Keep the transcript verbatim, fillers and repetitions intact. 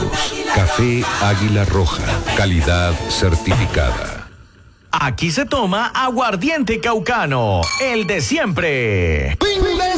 rojos. Café Águila Roja, calidad certificada. Aquí se toma aguardiente caucano, el de siempre. ¡Pingüe!